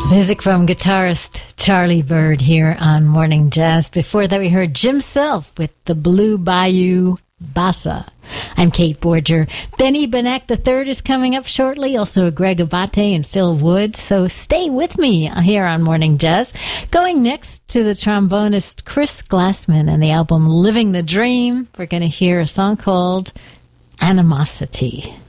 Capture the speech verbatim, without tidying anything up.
Music from guitarist Charlie Byrd here on Morning Jazz. Before that, we heard Jim Self with the Blue Bayou Bossa. I'm Kate Borger. Benny Benek the third is coming up shortly, also Greg Abate and Phil Wood. So stay with me here on Morning Jazz. Going next to the trombonist Chris Glassman and the album Living the Dream, we're going to hear a song called Animosity.